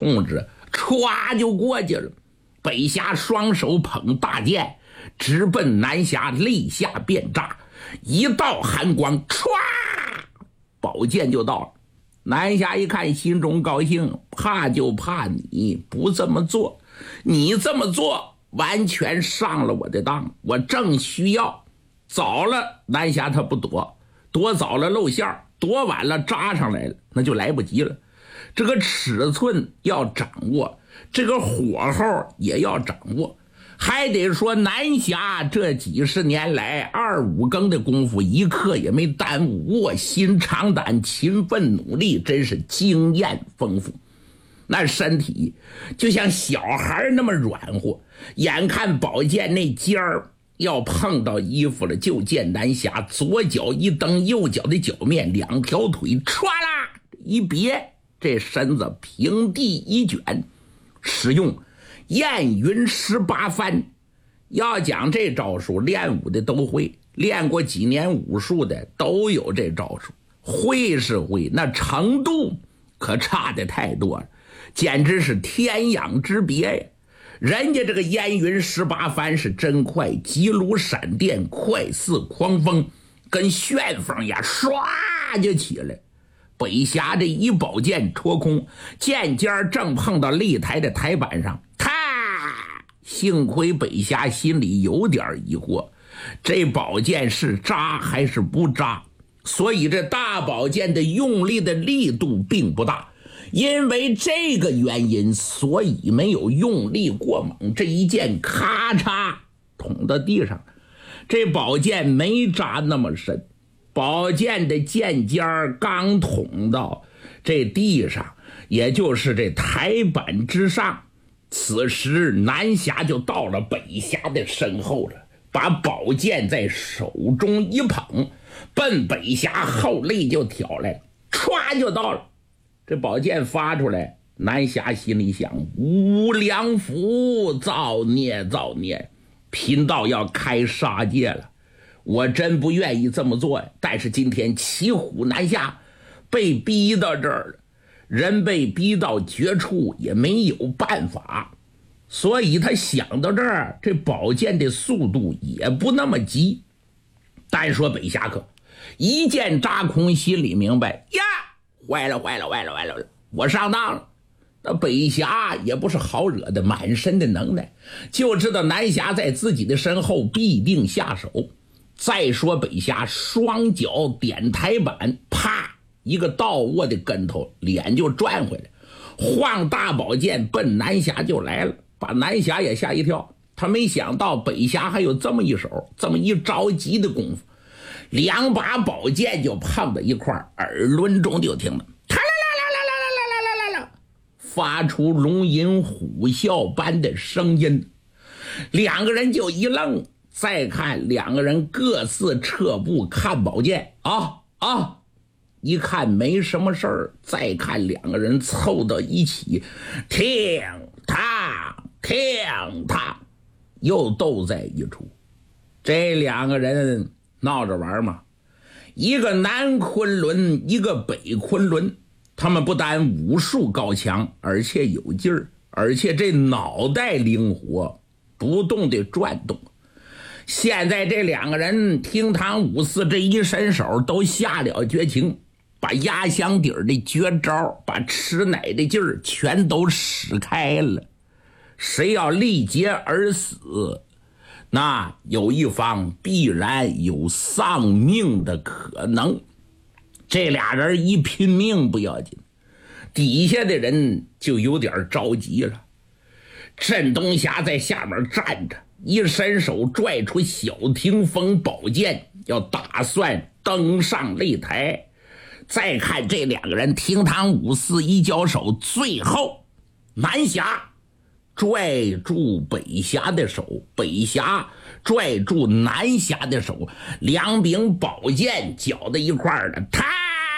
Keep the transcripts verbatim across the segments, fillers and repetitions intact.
控制，歘就过去了。北侠双手捧大剑，直奔南侠肋下便扎，一道寒光，歘，宝剑就到了。南侠一看，心中高兴，怕就怕你不这么做，你这么做完全上了我的当，我正需要。早了南侠他不躲，躲早了露馅，躲晚了扎上来了，那就来不及了。这个尺寸要掌握，这个火候也要掌握，还得说南侠这几十年来二五更的功夫一刻也没耽误，卧薪尝胆，勤奋努力，真是经验丰富。那身体就像小孩那么软和，眼看宝剑那尖儿要碰到衣服了，就见南侠左脚一蹬，右脚的脚面，两条腿歘啦一别，这身子平地一卷，使用燕云十八翻。要讲这招数，练武的都会，练过几年武术的都有这招数，会是会，那程度可差的太多了，简直是天壤之别呀！人家这个燕云十八翻是真快，急如闪电，快似狂风，跟旋风呀，唰就起来。北侠这一宝剑戳空，剑尖正碰到擂台的台板上，啪！幸亏北侠心里有点疑惑，这宝剑是扎还是不扎？所以这大宝剑的用力的力度并不大，因为这个原因，所以没有用力过猛，这一剑咔嚓捅到地上，这宝剑没扎那么深，宝剑的剑尖刚捅到这地上，也就是这台板之上，此时南侠就到了北侠的身后了，把宝剑在手中一捧，奔北侠后肋就挑来，歘就到了。这宝剑发出来，南侠心里想，无良福，造孽造孽，贫道要开杀戒了。我真不愿意这么做，但是今天骑虎难下，被逼到这儿了，人被逼到绝处也没有办法，所以他想到这儿，这宝剑的速度也不那么急。单说北侠客一剑扎空，心里明白呀，坏了坏了坏了坏了，我上当了。那北侠也不是好惹的，满身的能耐，就知道南侠在自己的身后必定下手。再说北侠双脚点台板，啪一个倒卧的跟头，脸就转回来，晃大宝剑奔南侠就来了，把南侠也吓一跳。他没想到北侠还有这么一手，这么一着急的功夫，两把宝剑就碰到一块，耳轮中就听了啦啦啦啦啦啦啦啦啦，发出龙吟虎啸般的声音。两个人就一愣，再看两个人各自撤步看宝剑，啊啊，一看没什么事儿，再看两个人凑到一起，听他听他，又斗在一处。这两个人闹着玩嘛，一个南昆仑，一个北昆仑，他们不但武术高强，而且有劲儿，而且这脑袋灵活，不动的转动。现在这两个人厅堂五四这一伸手，都下了绝情，把压箱底儿的绝招，把吃奶的劲儿全都使开了。谁要力竭而死，那有一方必然有丧命的可能。这俩人一拼命不要紧，底下的人就有点着急了。镇东侠在下面站着，一伸手拽出小霆锋宝剑，要打算登上擂台。再看这两个人厅堂五四一交手，最后南侠拽住北侠的手，北侠拽住南侠的手，两柄宝剑搅在一块儿了，啪！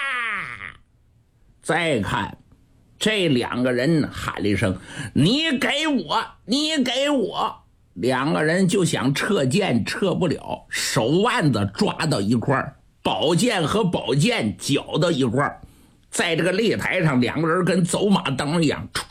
再看这两个人喊了一声，你给我你给我，两个人就想撤剑，撤不了，手腕子抓到一块儿，宝剑和宝剑搅到一块儿，在这个擂台上两个人跟走马灯一样，歘